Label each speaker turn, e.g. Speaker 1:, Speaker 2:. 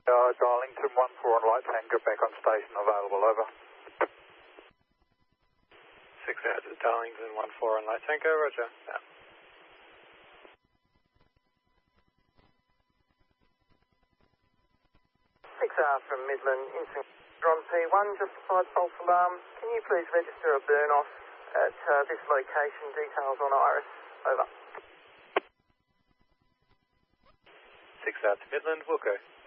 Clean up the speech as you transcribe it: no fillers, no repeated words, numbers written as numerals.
Speaker 1: Darlington 1-4 on Light Tango, back on station, available, over.
Speaker 2: 6 out to Darlington 1-4 on Light Tango, roger. Yeah.
Speaker 3: 6R from Midland, instant on P1, justified false alarm. Can you please register a burn off at this location, details on Iris, over.
Speaker 2: 6 out to Midland, Wilco.